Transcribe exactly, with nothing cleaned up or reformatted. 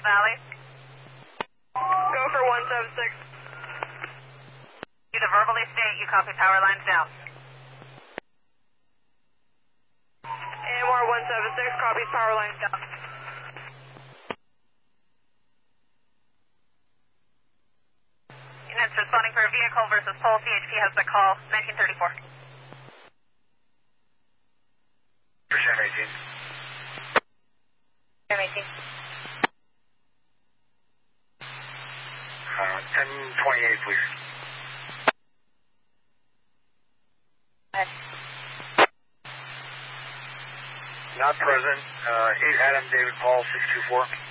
Valley. Go for one seven six. You to verbally state you copy power lines down. A M R one seven six copies power lines down. Units responding for a vehicle versus pole. C H P has the call. nineteen thirty-four. Percent eighteen. Percent eighteen. Uh, ten twenty-eight, please. Yes. Not present. Uh, eight Adam David Paul six two four.